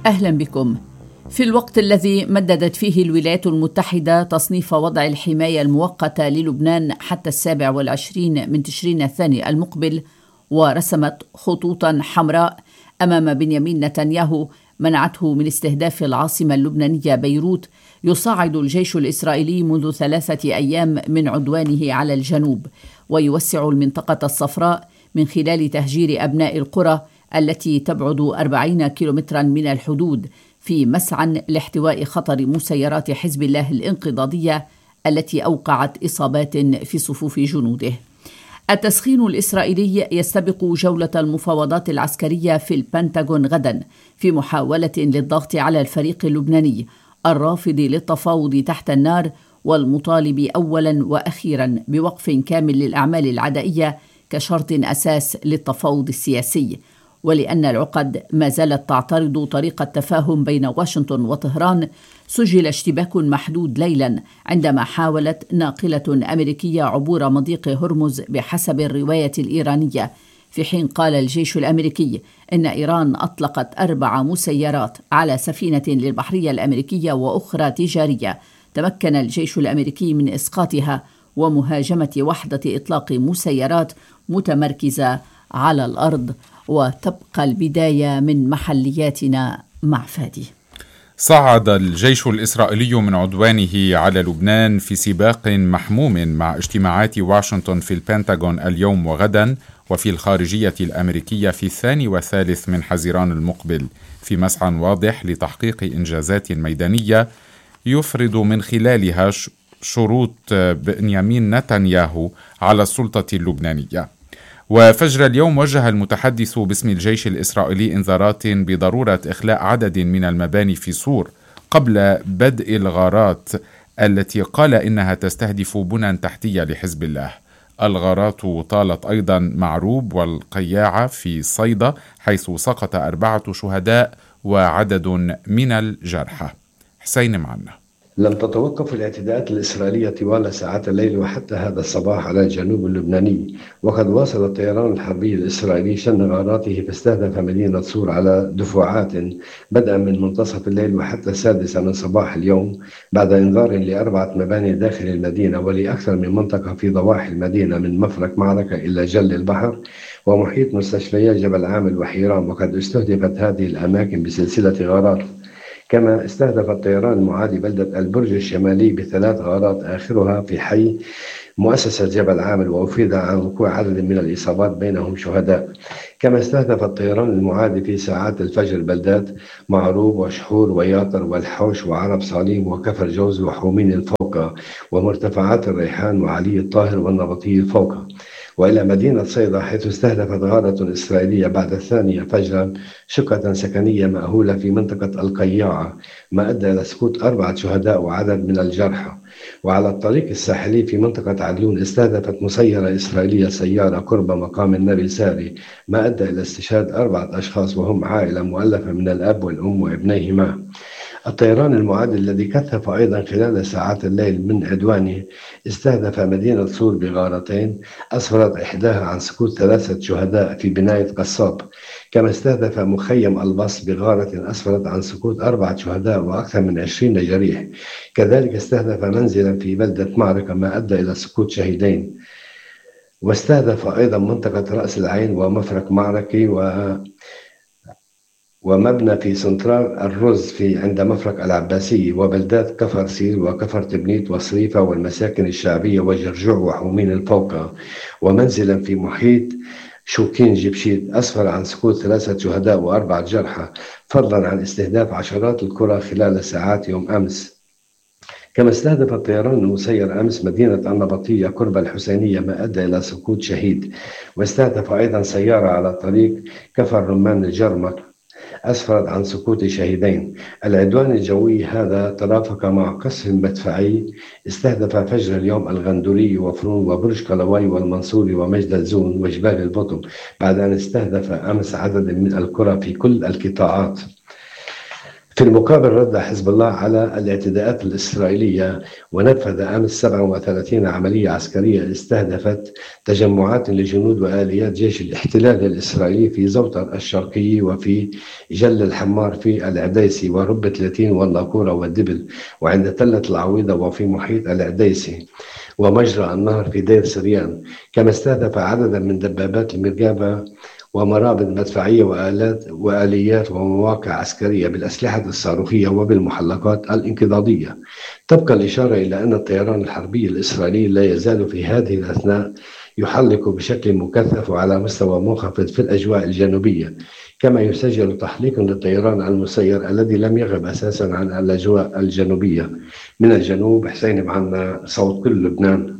أهلا بكم. في الوقت الذي مددت فيه الولايات المتحدة تصنيف وضع الحماية المؤقتة للبنان حتى 27 من تشرين الثاني المقبل، ورسمت خطوطا حمراء أمام بنيامين نتنياهو منعته من استهداف العاصمة اللبنانية بيروت، يصاعد الجيش الإسرائيلي منذ 3 أيام من عدوانه على الجنوب، ويوسع المنطقة الصفراء من خلال تهجير أبناء القرى التي تبعد 40 كيلومترا من الحدود، في مسعى لاحتواء خطر مسيرات حزب الله الانقضاضية التي أوقعت إصابات في صفوف جنوده. التسخين الإسرائيلي يستبق جولة المفاوضات العسكرية في البنتاغون غدا، في محاولة للضغط على الفريق اللبناني الرافض للتفاوض تحت النار، والمطالب أولا وأخيرا بوقف كامل للأعمال العدائية كشرط أساس للتفاوض السياسي. ولأن العقد ما زالت تعترض طريق التفاهم بين واشنطن وطهران، سجل اشتباك محدود ليلا عندما حاولت ناقلة أمريكية عبور مضيق هرمز بحسب الرواية الإيرانية، في حين قال الجيش الأمريكي إن إيران أطلقت 4 مسيرات على سفينة للبحرية الأمريكية وأخرى تجارية. تمكن الجيش الأمريكي من إسقاطها ومهاجمة وحدة إطلاق مسيرات متمركزة على الأرض. وتبقى البداية من محلياتنا مع فادي. صعد الجيش الإسرائيلي من عدوانه على لبنان في سباق محموم مع اجتماعات واشنطن في البنتاغون اليوم وغدا، وفي الخارجية الأمريكية في 2 و3 من حزيران المقبل، في مسعى واضح لتحقيق إنجازات ميدانية يفرض من خلالها شروط بنيامين نتنياهو على السلطة اللبنانية. وفجر اليوم وجه المتحدث باسم الجيش الإسرائيلي إنذارات بضرورة إخلاء عدد من المباني في صور قبل بدء الغارات التي قال إنها تستهدف بنى تحتية لحزب الله. الغارات طالت أيضا معروب والقياعة في صيدا، حيث سقط 4 شهداء وعدد من الجرحى. حسين معنا. لم تتوقف الاعتداءات الإسرائيلية طوال ساعات الليل وحتى هذا الصباح على الجنوب اللبناني، وقد واصل الطيران الحربي الإسرائيلي شن غاراته فاستهدف مدينة صور على دفعات بدءا من منتصف الليل وحتى 6 من صباح اليوم، بعد إنذار ل4 مباني داخل المدينة ولأكثر من منطقة في ضواحي المدينة من مفرق معركة إلى جل البحر ومحيط مستشفيات جبل عامل وحيران. وقد استهدفت هذه الأماكن بسلسلة غارات. كما استهدف الطيران المعادي بلدة البرج الشمالي ب3 غارات آخرها في حي مؤسسة جبل عامل، وأفيد عن وقوع عدد من الإصابات بينهم شهداء. كما استهدف الطيران المعادي في ساعات الفجر بلدات معروب وشحور وياطر والحوش وعرب صاليم وكفر جوز وحومين الفوقة ومرتفعات الريحان وعلي الطاهر والنبطي الفوقة، وإلى مدينة صيدا، حيث استهدفت غارة إسرائيلية بعد 2 فجرا شقة سكنية مأهولة في منطقة القياعة، ما أدى إلى سقوط 4 شهداء وعدد من الجرحى. وعلى الطريق الساحلي في منطقة عدلون استهدفت مسيرة إسرائيلية سيارة قرب مقام النبي ساري، ما أدى إلى استشهاد 4 أشخاص وهم عائلة مؤلفة من الأب والأم وابنيهما. الطيران المعادي الذي كثف أيضا خلال ساعات الليل من عدوانه استهدف مدينة صور بغارتين أسفرت إحداها عن سقوط 3 شهداء في بناية قصاب. كما استهدف مخيم البص بغارة أسفرت عن سقوط 4 شهداء وأكثر من 20 جريح. كذلك استهدف منزلا في بلدة معركة ما أدى إلى سقوط شهيدين. واستهدف أيضا منطقة رأس العين ومفرق معركي ومبنى في سنترال الرز في عند مفرق العباسية، وبلدات كفر سير وكفر تبنيت وصريفة والمساكن الشعبية وجرجوع وحومين الفوقة، ومنزلا في محيط شوكين جبشيت أسفر عن سقوط 3 شهداء و4 جرحى، فضلا عن استهداف عشرات القرى خلال ساعات يوم أمس. كما استهدف الطيران المسير أمس مدينة النبطية قرب الحسينية، ما أدى إلى سقوط شهيد. واستهدف أيضا سيارة على طريق كفر رمان الجرمق أسفرت عن سقوط شهيدين. العدوان الجوي هذا ترافق مع قصف مدفعي استهدف فجر اليوم الغندوري وفرون وبرج قلواي والمنصوري ومجد الزون وجبال البطم، بعد أن استهدف أمس عدد من القرى في كل القطاعات. في المقابل رد حزب الله على الاعتداءات الإسرائيلية ونفذ أمس 37 عملية عسكرية استهدفت تجمعات لجنود وآليات جيش الاحتلال الإسرائيلي في زوطر الشرقي وفي جل الحمار في العديسي ورب 30 والناقورة والدبل وعند تلة العويضة وفي محيط العديسي ومجرى النهر في دير سريان، كما استهدف عددا من دبابات المركبة ومرابط مدفعية وآليات ومواقع عسكرية بالأسلحة الصاروخية وبالمحلقات الانقضاضية. تبقى الإشارة إلى أن الطيران الحربي الإسرائيلي لا يزال في هذه الأثناء يحلق بشكل مكثف وعلى مستوى منخفض في الأجواء الجنوبية، كما يسجل تحليق للطيران المسير الذي لم يغب أساسا عن الأجواء الجنوبية. من الجنوب حسين معنا، صوت كل لبنان.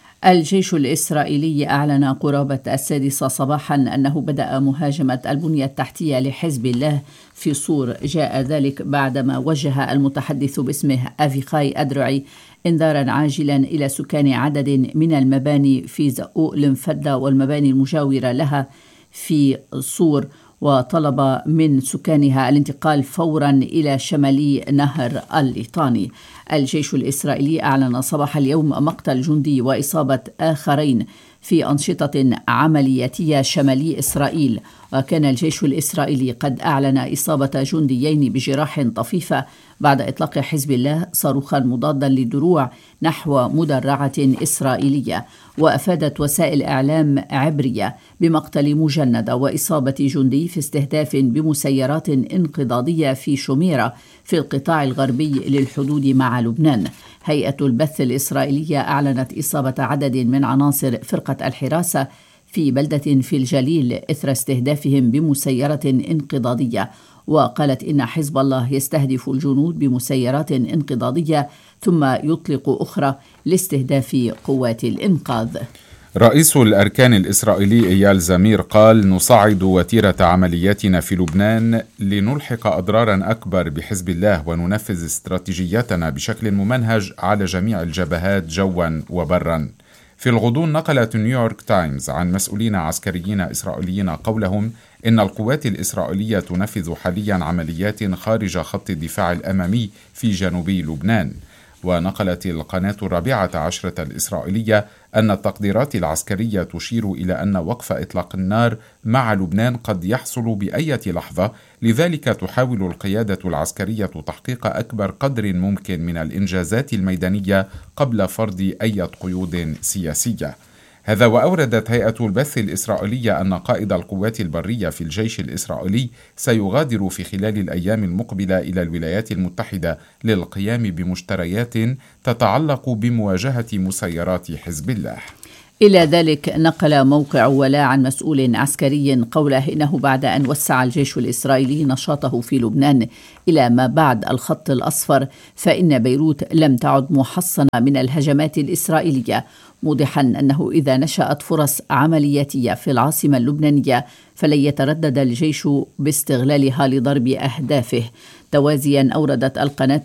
الجيش الإسرائيلي أعلن قرابة 6 صباحا أنه بدأ مهاجمة البنية التحتية لحزب الله في صور. جاء ذلك بعدما وجه المتحدث باسمه أفيخاي أدرعي إنذارا عاجلا إلى سكان عدد من المباني في زقوق المفدة والمباني المجاورة لها في صور، وطلب من سكانها الانتقال فورا إلى شمالي نهر الليطاني. الجيش الإسرائيلي أعلن صباح اليوم مقتل جندي وإصابة آخرين في أنشطة عملياتية شمالي إسرائيل، وكان الجيش الإسرائيلي قد أعلن إصابة جنديين بجراح طفيفة بعد إطلاق حزب الله صاروخا مضادا للدروع نحو مدرعة إسرائيلية. وأفادت وسائل إعلام عبرية بمقتل مجندة وإصابة جندي في استهداف بمسيرات انقضاضية في شميرة في القطاع الغربي للحدود مع لبنان. هيئة البث الإسرائيلية أعلنت إصابة عدد من عناصر فرقة الحراسة في بلدة في الجليل إثر استهدافهم بمسيرة انقضاضية، وقالت إن حزب الله يستهدف الجنود بمسيرات انقضاضية ثم يطلق أخرى لاستهداف قوات الإنقاذ. رئيس الأركان الإسرائيلي إيال زمير قال: نصعد وتيرة عملياتنا في لبنان لنلحق أضرارا أكبر بحزب الله وننفذ استراتيجياتنا بشكل ممنهج على جميع الجبهات جوا وبرا. في الغضون نقلت نيويورك تايمز عن مسؤولين عسكريين إسرائيليين قولهم إن القوات الإسرائيلية تنفذ حاليا عمليات خارج خط الدفاع الأمامي في جنوب لبنان. ونقلت القناة 14 الإسرائيلية أن التقديرات العسكرية تشير إلى أن وقف إطلاق النار مع لبنان قد يحصل بأي لحظة، لذلك تحاول القيادة العسكرية تحقيق أكبر قدر ممكن من الإنجازات الميدانية قبل فرض أي قيود سياسية. هذا وأوردت هيئة البث الإسرائيلية أن قائد القوات البرية في الجيش الإسرائيلي سيغادر في خلال الأيام المقبلة إلى الولايات المتحدة للقيام بمشتريات تتعلق بمواجهة مسيرات حزب الله. إلى ذلك نقل موقع ولا عن مسؤول عسكري قوله إنه بعد أن وسع الجيش الإسرائيلي نشاطه في لبنان إلى ما بعد الخط الأصفر فإن بيروت لم تعد محصنة من الهجمات الإسرائيلية، موضحا أنه إذا نشأت فرص عملياتية في العاصمة اللبنانية فلن يتردد الجيش باستغلالها لضرب أهدافه. توازيا أوردت القناة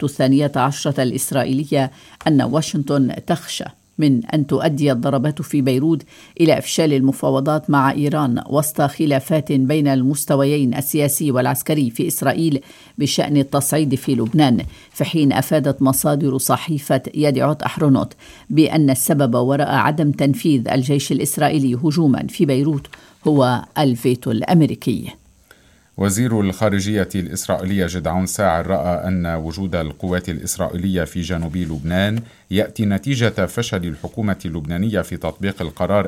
12 الإسرائيلية أن واشنطن تخشى من أن تؤدي الضربات في بيروت إلى إفشال المفاوضات مع إيران وسط خلافات بين المستويين السياسي والعسكري في إسرائيل بشأن التصعيد في لبنان، في حين أفادت مصادر صحيفة يدعوت أحرونوت بأن السبب وراء عدم تنفيذ الجيش الإسرائيلي هجوما في بيروت هو الفيتو الأمريكي. وزير الخارجية الإسرائيلية جدعون ساعر رأى أن وجود القوات الإسرائيلية في جنوب لبنان يأتي نتيجة فشل الحكومة اللبنانية في تطبيق القرار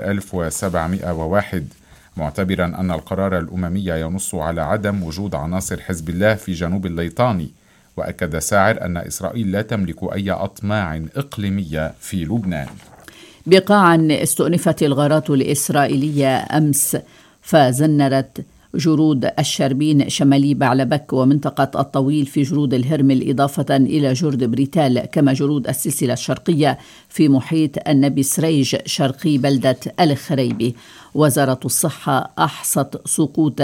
1701، معتبرا أن القرار الأممي ينص على عدم وجود عناصر حزب الله في جنوب الليطاني. وأكد ساعر أن إسرائيل لا تملك أي أطماع إقليمية في لبنان. بقاعا استؤنفت الغارات الإسرائيلية أمس فزنرت جرود الشربين شمالي بعلبك ومنطقة الطويل في جرود الهرمل إضافة إلى جرد بريتال، كما جرود السلسلة الشرقية في محيط النبي سريج شرقي بلدة الخريبي. وزارة الصحة أحصت سقوط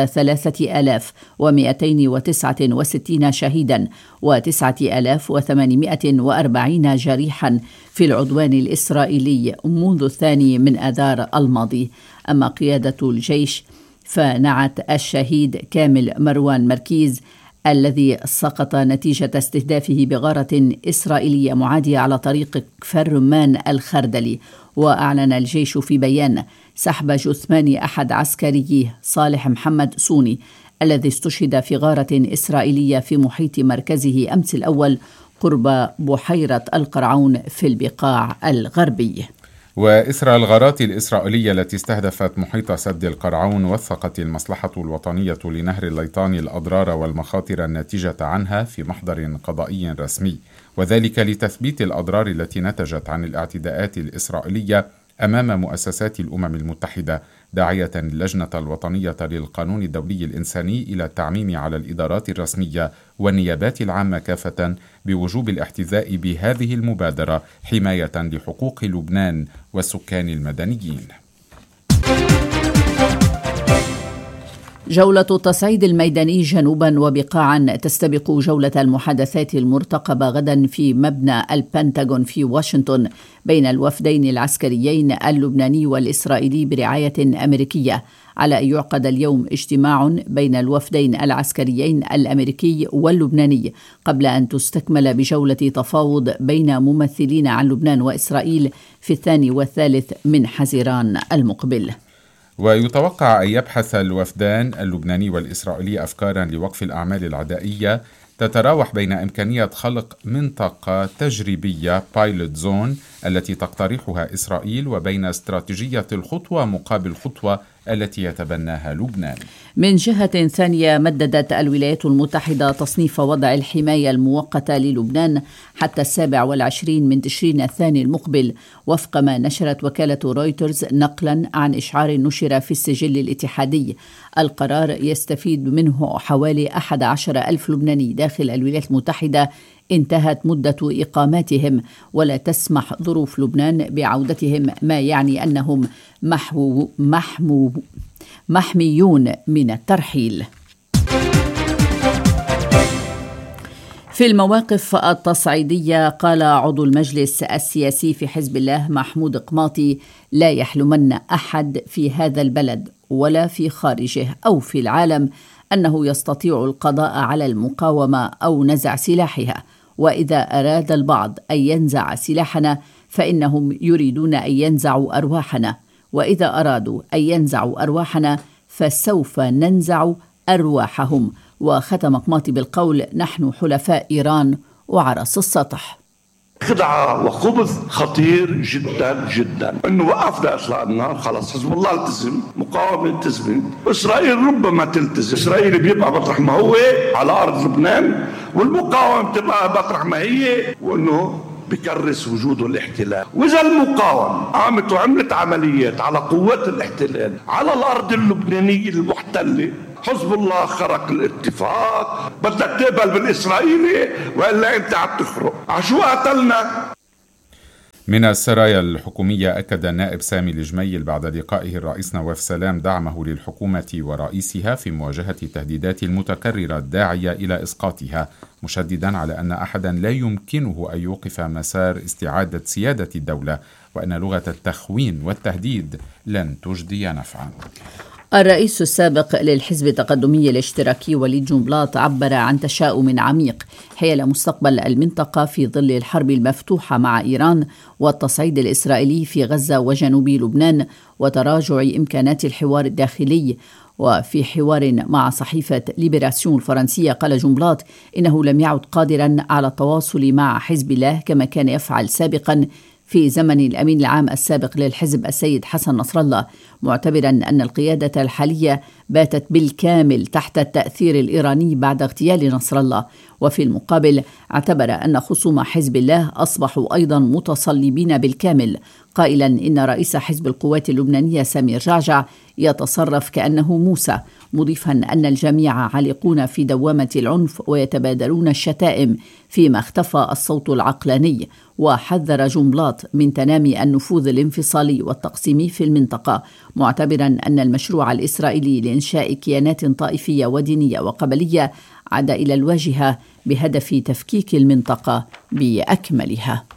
3269 شهيدا و9840 جريحا في العدوان الإسرائيلي منذ 2 آذار الماضي. أما قيادة الجيش فنعت الشهيد كامل مروان مركيز الذي سقط نتيجة استهدافه بغارة إسرائيلية معادية على طريق كفر رمان الخردلي. وأعلن الجيش في بيان سحب جثمان أحد عسكريه صالح محمد سوني الذي استشهد في غارة إسرائيلية في محيط مركزه أمس الأول قرب بحيرة القرعون في البقاع الغربي. وإثر الغارات الإسرائيلية التي استهدفت محيط سد القرعون، وثقت المصلحة الوطنية لنهر الليطان الأضرار والمخاطر الناتجة عنها في محضر قضائي رسمي، وذلك لتثبيت الأضرار التي نتجت عن الاعتداءات الإسرائيلية أمام مؤسسات الأمم المتحدة، داعية اللجنة الوطنية للقانون الدولي الإنساني إلى التعميم على الإدارات الرسمية والنيابات العامة كافة بوجوب الاحتذاء بهذه المبادرة حماية لحقوق لبنان والسكان المدنيين. جولة التصعيد الميداني جنوبا وبقاعا تستبق جولة المحادثات المرتقبة غدا في مبنى البنتاغون في واشنطن بين الوفدين العسكريين اللبناني والإسرائيلي برعاية أمريكية، على أن يعقد اليوم اجتماع بين الوفدين العسكريين الأمريكي واللبناني قبل أن تستكمل بجولة تفاوض بين ممثلين عن لبنان وإسرائيل في 2 و3 من حزيران المقبل. ويتوقع أن يبحث الوفدان اللبناني والإسرائيلي أفكارا لوقف الأعمال العدائية تتراوح بين إمكانية خلق منطقة تجريبية بايلوت زون التي تقترحها إسرائيل، وبين استراتيجية الخطوة مقابل خطوة التي يتبناها لبنان. من جهة ثانية، مددت الولايات المتحدة تصنيف وضع الحماية المؤقتة للبنان حتى 27 من تشرين الثاني المقبل، وفق ما نشرت وكالة رويترز نقلا عن إشعار نشر في السجل الاتحادي. القرار يستفيد منه حوالي 11,000 لبناني داخل الولايات المتحدة انتهت مدة إقاماتهم، ولا تسمح ظروف لبنان بعودتهم، ما يعني أنهم محميون من الترحيل. في المواقف التصعيدية، قال عضو المجلس السياسي في حزب الله محمود قماطي: لا يحلمن أحد في هذا البلد ولا في خارجه أو في العالم أنه يستطيع القضاء على المقاومة أو نزع سلاحها، وإذا أراد البعض أن ينزع سلاحنا فإنهم يريدون أن ينزعوا أرواحنا، وإذا أرادوا أن ينزعوا أرواحنا فسوف ننزع أرواحهم. وختم قماطي بالقول: نحن حلفاء إيران وعرس السطح. خدعة وخبث خطير جدا جدا انه وقفنا اطلاق النار، خلص حزب الله التزم، مقاومة التزمت، واسرائيل ربما تلتزم. اسرائيل بيبقى مطرح ما هو على ارض لبنان، والمقاومة بتبقى مطرح ما هي، وانه بكرس وجوده الاحتلال. واذا المقاومة قامت وعملت عمليات على قوات الاحتلال على الارض اللبنانية المحتلة، حزب الله خرق الاتفاق، بدك تقبل بالإسرائيلي وإلا أنت عم تخرق. عشو قتلنا؟ من السرايا الحكومية، أكد النائب سامي الجميل بعد لقائه الرئيس نواف سلام دعمه للحكومة ورئيسها في مواجهة التهديدات المتكررة الداعية إلى إسقاطها، مشددا على أن أحدا لا يمكنه أن يوقف مسار استعادة سيادة الدولة، وأن لغة التخوين والتهديد لن تجدي نفعا. الرئيس السابق للحزب التقدمي الاشتراكي وليد جنبلاط عبر عن تشاؤم عميق حيال مستقبل المنطقة في ظل الحرب المفتوحة مع إيران والتصعيد الإسرائيلي في غزة وجنوب لبنان وتراجع إمكانات الحوار الداخلي. وفي حوار مع صحيفة ليبراسيون الفرنسية، قال جنبلاط إنه لم يعد قادرا على التواصل مع حزب الله كما كان يفعل سابقا في زمن الأمين العام السابق للحزب السيد حسن نصر الله، معتبرا أن القيادة الحالية باتت بالكامل تحت التأثير الإيراني بعد اغتيال نصر الله. وفي المقابل اعتبر أن خصوم حزب الله أصبحوا أيضا متصلبين بالكامل، قائلا إن رئيس حزب القوات اللبنانية سمير جعجع يتصرف كأنه موسى، مضيفا أن الجميع عالقون في دوامة العنف ويتبادلون الشتائم فيما اختفى الصوت العقلاني. وحذر جنبلاط من تنامي النفوذ الانفصالي والتقسيمي في المنطقة، معتبرا أن المشروع الإسرائيلي لإنشاء كيانات طائفية ودينية وقبلية عاد إلى الواجهة بهدف تفكيك المنطقة بأكملها.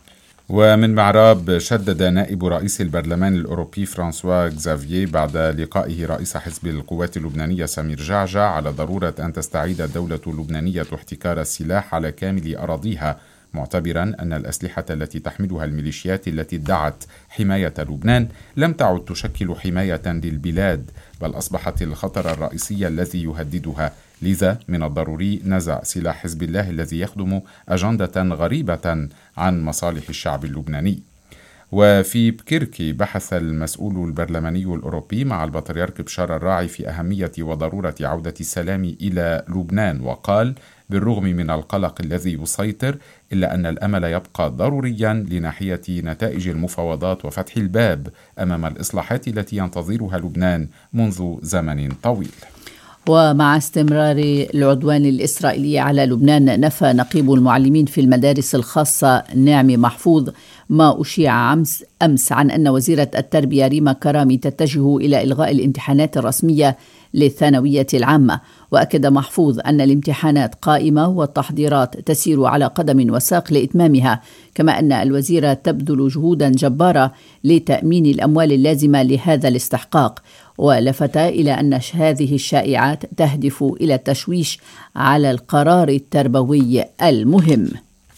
ومن معراب، شدد نائب رئيس البرلمان الأوروبي فرانسوا غزافييه بعد لقائه رئيس حزب القوات اللبنانية سمير جعجع على ضرورة أن تستعيد الدولة اللبنانية احتكار السلاح على كامل أراضيها، معتبرا أن الأسلحة التي تحملها الميليشيات التي ادعت حماية لبنان لم تعد تشكل حماية للبلاد، بل أصبحت الخطر الرئيسي الذي يهددها. لذا من الضروري نزع سلاح حزب الله الذي يخدم أجندة غريبة عن مصالح الشعب اللبناني. وفي بكركي بحث المسؤول البرلماني الأوروبي مع البطريرك بشار الراعي في أهمية وضرورة عودة السلام إلى لبنان، وقال: بالرغم من القلق الذي يسيطر إلا أن الأمل يبقى ضروريا لناحية نتائج المفاوضات وفتح الباب أمام الإصلاحات التي ينتظرها لبنان منذ زمن طويل. ومع استمرار العدوان الإسرائيلي على لبنان، نفى نقيب المعلمين في المدارس الخاصة نعمي محفوظ ما أشيع أمس عن أن وزيرة التربية ريما كرامي تتجه إلى إلغاء الامتحانات الرسمية للثانوية العامة. وأكد محفوظ أن الامتحانات قائمة والتحضيرات تسير على قدم وساق لإتمامها، كما أن الوزيرة تبذل جهودا جبارة لتأمين الأموال اللازمة لهذا الاستحقاق. ولفت إلى أن هذه الشائعات تهدف إلى التشويش على القرار التربوي المهم.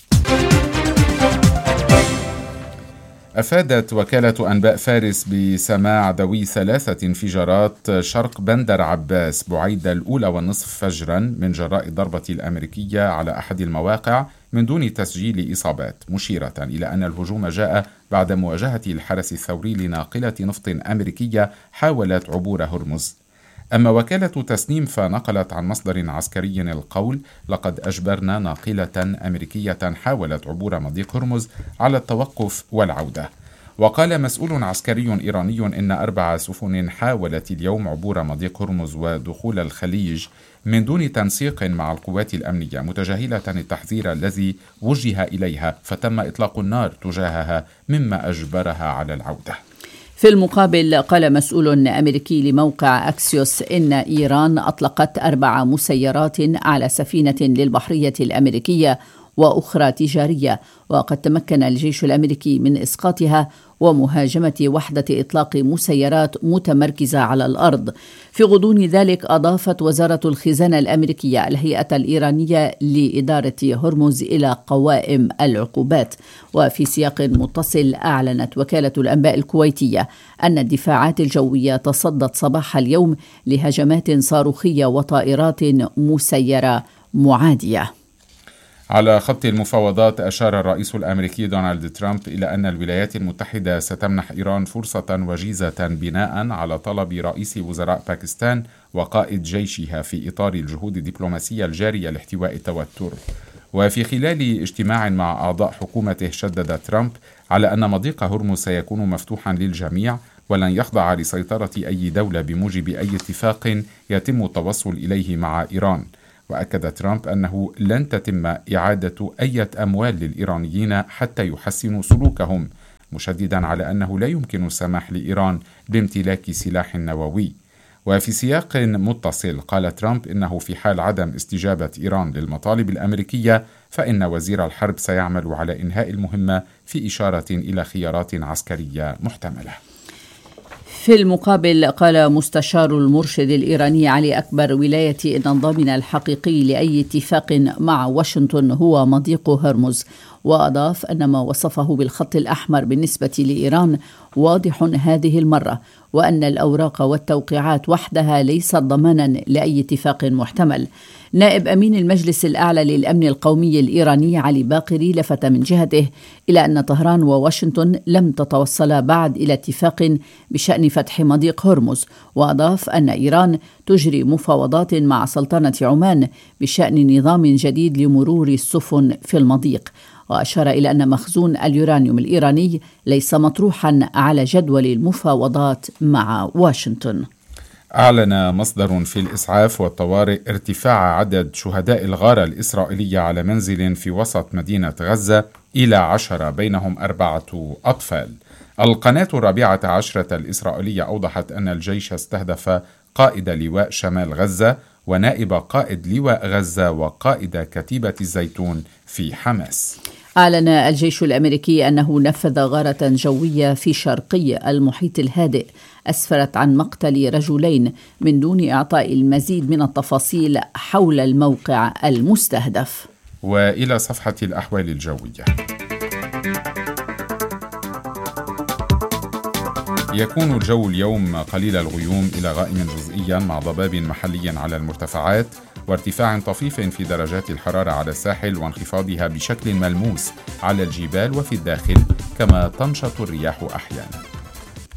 أفادت وكالة أنباء فارس بسماع دوي 3 انفجارات شرق بندر عباس بعيدة 1:30 فجرا من جراء الضربة الأمريكية على أحد المواقع من دون تسجيل إصابات، مشيرة إلى أن الهجوم جاء بعد مواجهة الحرس الثوري لناقلة نفط أمريكية حاولت عبور هرمز. أما وكالة تسنيم فنقلت عن مصدر عسكري القول: لقد أجبرنا ناقلة أمريكية حاولت عبور مضيق هرمز على التوقف والعودة. وقال مسؤول عسكري إيراني إن 4 سفن حاولت اليوم عبور مضيق هرمز ودخول الخليج من دون تنسيق مع القوات الأمنية، متجاهلة التحذير الذي وجه إليها، فتم إطلاق النار تجاهها مما أجبرها على العودة. في المقابل، قال مسؤول أمريكي لموقع أكسيوس إن إيران أطلقت 4 مسيرات على سفينة للبحرية الأمريكية وأخرى تجارية، وقد تمكن الجيش الأمريكي من إسقاطها ومهاجمة وحدة إطلاق مسيرات متمركزة على الأرض. في غضون ذلك، أضافت وزارة الخزانة الأمريكية الهيئة الإيرانية لإدارة هرمز إلى قوائم العقوبات. وفي سياق متصل، أعلنت وكالة الأنباء الكويتية أن الدفاعات الجوية تصدت صباح اليوم لهجمات صاروخية وطائرات مسيرة معادية. على خط المفاوضات، أشار الرئيس الأمريكي دونالد ترامب إلى أن الولايات المتحدة ستمنح إيران فرصة وجيزة بناء على طلب رئيس وزراء باكستان وقائد جيشها في إطار الجهود الدبلوماسية الجارية لاحتواء التوتر. وفي خلال اجتماع مع أعضاء حكومته، شدد ترامب على أن مضيق هرمز سيكون مفتوحا للجميع ولن يخضع لسيطرة أي دولة بموجب أي اتفاق يتم التوصل إليه مع إيران. وأكد ترامب أنه لن تتم إعادة أي أموال للإيرانيين حتى يحسنوا سلوكهم، مشددا على أنه لا يمكن السماح لإيران بامتلاك سلاح نووي. وفي سياق متصل، قال ترامب إنه في حال عدم استجابة إيران للمطالب الأمريكية فإن وزير الحرب سيعمل على إنهاء المهمة، في إشارة إلى خيارات عسكرية محتملة. في المقابل، قال مستشار المرشد الإيراني علي أكبر ولاية إن الضامن الحقيقي لأي اتفاق مع واشنطن هو مضيق هرمز، وأضاف أن ما وصفه بالخط الأحمر بالنسبة لإيران واضح هذه المرة، وأن الأوراق والتوقيعات وحدها ليست ضمانا لأي اتفاق محتمل. نائب أمين المجلس الأعلى للأمن القومي الإيراني علي باقري لفت من جهته إلى أن طهران وواشنطن لم تتوصلا بعد إلى اتفاق بشأن فتح مضيق هرمز، وأضاف أن إيران تجري مفاوضات مع سلطنة عمان بشأن نظام جديد لمرور السفن في المضيق. وأشار إلى أن مخزون اليورانيوم الإيراني ليس مطروحا على جدول المفاوضات مع واشنطن. أعلن مصدر في الإسعاف والطوارئ ارتفاع عدد شهداء الغارة الإسرائيلية على منزل في وسط مدينة غزة إلى 10، بينهم 4 أطفال. القناة 14 الإسرائيلية أوضحت أن الجيش استهدف قائد لواء شمال غزة ونائب قائد لواء غزة وقائد كتيبة الزيتون في حماس. أعلن الجيش الأمريكي أنه نفذ غارة جوية في شرقي المحيط الهادئ أسفرت عن مقتل رجلين من دون إعطاء المزيد من التفاصيل حول الموقع المستهدف. وإلى صفحة الأحوال الجوية. يكون الجو اليوم قليل الغيوم إلى غائم جزئيا مع ضباب محلي على المرتفعات وارتفاع طفيف في درجات الحرارة على الساحل وانخفاضها بشكل ملموس على الجبال وفي الداخل، كما تنشط الرياح أحيانا.